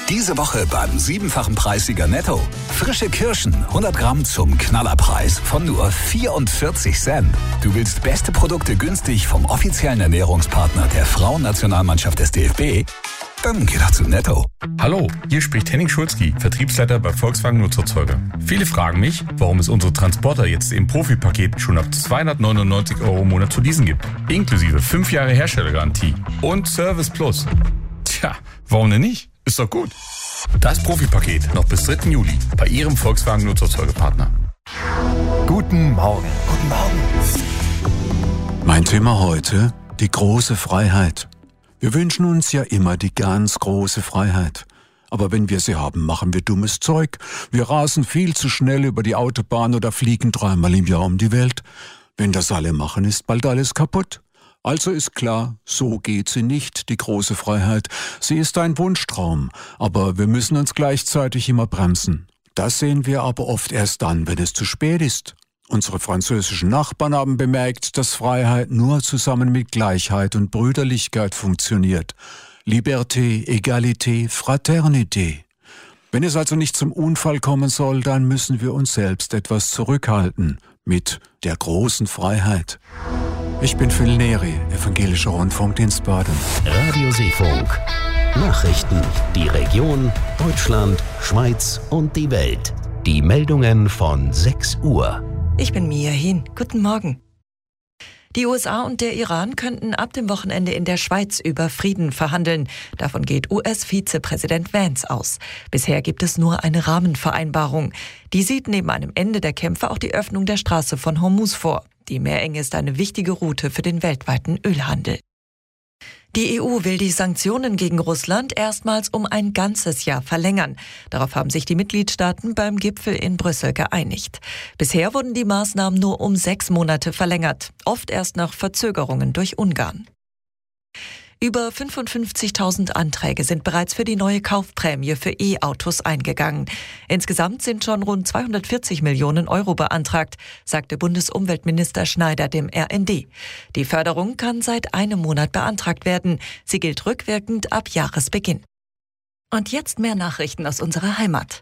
Diese Woche beim 7-fachen Preissieger Netto. Frische Kirschen, 100 Gramm zum Knallerpreis von nur 44 Cent. Du willst beste Produkte günstig vom offiziellen Ernährungspartner der Frauennationalmannschaft des DFB? Dann geh doch zu Netto. Hallo, hier spricht Henning Schulzki, Vertriebsleiter bei Volkswagen Nutzerzeuger. Viele fragen mich, warum es unsere Transporter jetzt im Profi-Paket schon ab 299 € im Monat zu leasen gibt. Inklusive 5 Jahre Herstellergarantie und Service Plus. Tja, warum denn nicht? Ist doch gut. Das Profi-Paket noch bis 3. Juli bei Ihrem Volkswagen Nutzerzeugerpartner. Guten Morgen. Guten Morgen. Mein Thema heute, die große Freiheit. Wir wünschen uns ja immer die ganz große Freiheit. Aber wenn wir sie haben, machen wir dummes Zeug. Wir rasen viel zu schnell über die Autobahn oder fliegen 3-mal im Jahr um die Welt. Wenn das alle machen, ist bald alles kaputt. Also ist klar, so geht sie nicht, die große Freiheit. Sie ist ein Wunschtraum, aber wir müssen uns gleichzeitig immer bremsen. Das sehen wir aber oft erst dann, wenn es zu spät ist. Unsere französischen Nachbarn haben bemerkt, dass Freiheit nur zusammen mit Gleichheit und Brüderlichkeit funktioniert. Liberté, Egalité, Fraternité. Wenn es also nicht zum Unfall kommen soll, dann müssen wir uns selbst etwas zurückhalten mit der großen Freiheit. Ich bin Phil Neri, Evangelischer Rundfunkdienst Baden. Radio Seefunk. Nachrichten, die Region, Deutschland, Schweiz und die Welt. Die Meldungen von 6 Uhr. Ich bin Mia Hin. Guten Morgen. Die USA und der Iran könnten ab dem Wochenende in der Schweiz über Frieden verhandeln. Davon geht US-Vizepräsident Vance aus. Bisher gibt es nur eine Rahmenvereinbarung. Die sieht neben einem Ende der Kämpfe auch die Öffnung der Straße von Hormuz vor. Die Meerenge ist eine wichtige Route für den weltweiten Ölhandel. Die EU will die Sanktionen gegen Russland erstmals um ein ganzes Jahr verlängern. Darauf haben sich die Mitgliedstaaten beim Gipfel in Brüssel geeinigt. Bisher wurden die Maßnahmen nur um 6 Monate verlängert, oft erst nach Verzögerungen durch Ungarn. Über 55.000 Anträge sind bereits für die neue Kaufprämie für E-Autos eingegangen. Insgesamt sind schon rund 240 Millionen € beantragt, sagte Bundesumweltminister Schneider dem RND. Die Förderung kann seit einem Monat beantragt werden. Sie gilt rückwirkend ab Jahresbeginn. Und jetzt mehr Nachrichten aus unserer Heimat.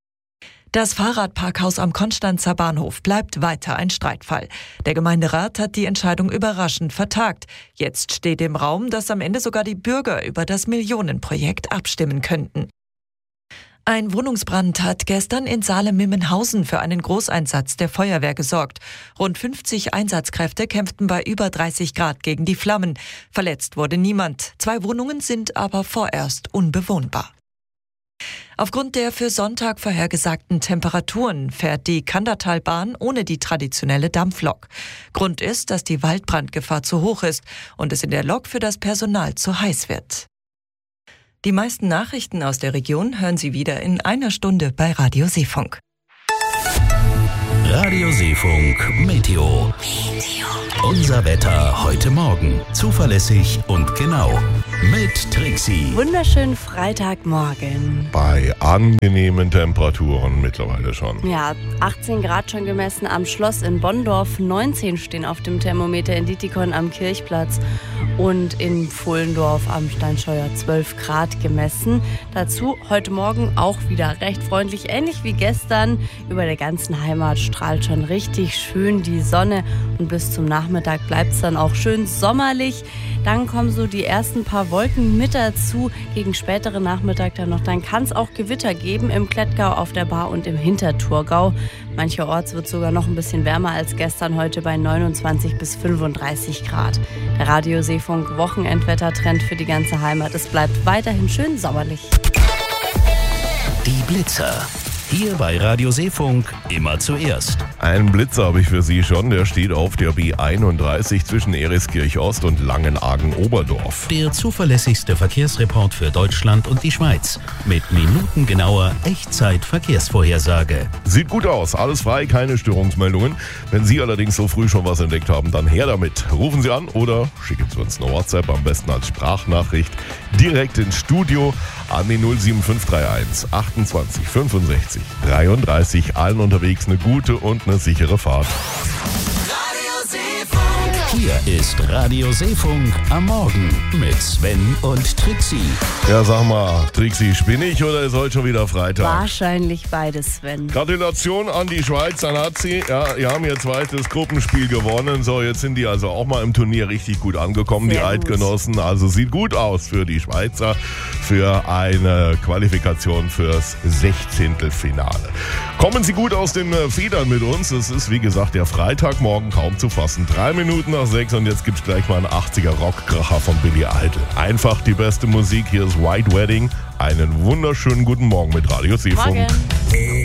Das Fahrradparkhaus am Konstanzer Bahnhof bleibt weiter ein Streitfall. Der Gemeinderat hat die Entscheidung überraschend vertagt. Jetzt steht im Raum, dass am Ende sogar die Bürger über das Millionenprojekt abstimmen könnten. Ein Wohnungsbrand hat gestern in Saale-Mimmenhausen für einen Großeinsatz der Feuerwehr gesorgt. Rund 50 Einsatzkräfte kämpften bei über 30 Grad gegen die Flammen. Verletzt wurde niemand. 2 Wohnungen sind aber vorerst unbewohnbar. Aufgrund der für Sonntag vorhergesagten Temperaturen fährt die Kandertalbahn ohne die traditionelle Dampflok. Grund ist, dass die Waldbrandgefahr zu hoch ist und es in der Lok für das Personal zu heiß wird. Die meisten Nachrichten aus der Region hören Sie wieder in einer Stunde bei Radio Seefunk. Radio Seefunk Meteo. Unser Wetter heute Morgen. Zuverlässig und genau. Mit Trixie. Wunderschönen Freitagmorgen. Bei angenehmen Temperaturen mittlerweile schon. Ja, 18 Grad schon gemessen am Schloss in Bonndorf. 19 stehen auf dem Thermometer in Dietikon am Kirchplatz. Und in Pfullendorf am Steinscheuer 12 Grad gemessen. Dazu heute Morgen auch wieder recht freundlich, ähnlich wie gestern. Über der ganzen Heimat strahlt schon richtig schön die Sonne. Und bis zum Nachmittag bleibt es dann auch schön sommerlich. Dann kommen so die ersten paar Wolken mit dazu. Gegen späteren Nachmittag dann kann es auch Gewitter geben im Klettgau, auf der Bar und im Hinterthurgau. Mancherorts wird es sogar noch ein bisschen wärmer als gestern, heute bei 29 bis 35 Grad. Der Radio Seefunk Wochenendwettertrend für die ganze Heimat. Es bleibt weiterhin schön sommerlich. Die Blitzer. Hier bei Radio Seefunk immer zuerst. Einen Blitzer habe ich für Sie schon, der steht auf der B31 zwischen Eriskirch Ost und Langenargen-Oberdorf. Der zuverlässigste Verkehrsreport für Deutschland und die Schweiz. Mit minutengenauer Echtzeit-Verkehrsvorhersage. Sieht gut aus, alles frei, keine Störungsmeldungen. Wenn Sie allerdings so früh schon was entdeckt haben, dann her damit. Rufen Sie an oder schicken Sie uns eine WhatsApp, am besten als Sprachnachricht, direkt ins Studio an die 07531 28 65 33. Allen unterwegs eine gute und eine sichere Fahrt. Radio Seefunk. Hier ist Radio Seefunk am Morgen mit Sven und Trixie. Ja, sag mal, Trixie, spinnig oder ist heute schon wieder Freitag? Wahrscheinlich beides, Sven. Gratulation an die Schweiz, an Nazi. Ja, die haben ihr zweites Gruppenspiel gewonnen. So, jetzt sind die also auch mal im Turnier richtig gut angekommen, Sehr die Eidgenossen. Also sieht gut aus für die Schweizer, für eine Qualifikation fürs 16. Finale. Kommen Sie gut aus den Federn mit uns. Es ist, wie gesagt, der Freitagmorgen kaum zu fassen. 3 Minuten nach 6 und jetzt gibt's gleich mal einen 80er Rockkracher von Billy Idol. Einfach die beste Musik. Hier ist White Wedding. Einen wunderschönen guten Morgen mit Radio Seefunk. Morgen.